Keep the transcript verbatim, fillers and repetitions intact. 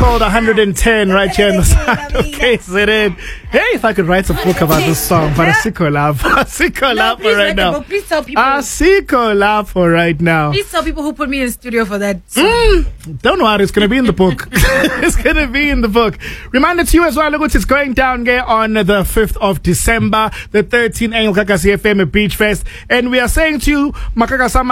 called one hundred ten right here in the side of K Z N. Hey, if I could write a book about this song, but Asiko love, Asiko love for right now. Please tell people. Asiko love for right now. Please tell people who put me in studio for that. Mm, don't worry, it's going to be in the book. It's going to be in the book. Reminder to you as well, look, it's going down here on the fifth of December, the thirteenth annual Kakasi F M Beach Fest. And we are saying to you, Makaka Sama,